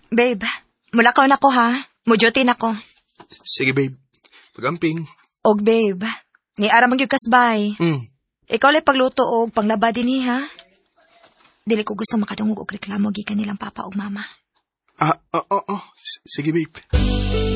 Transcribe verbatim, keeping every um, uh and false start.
Babe, mula ka na ko ha. Mujuti na ko. Sige, babe. Pagamping. Og babe, ni ara magyud kasbay. Hmm. Ikaw lay pagluto og panglaba dinhi ha. Dili ko gusto makadungog og reklamo gikan nilang papa ug mama. Ah, oh, oh, oh. S- Sige, babe.